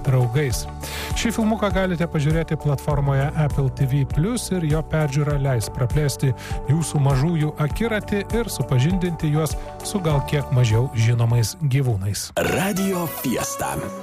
draugais. Šį filmuką galite pažiūrėti platformoje Apple TV+ ir jo peržiūra leis praplėsti jūsų mažųjų akiratį ir supažindinti juos su gal kiek mažiau žinomais gyvūnais. Radio Fiesta.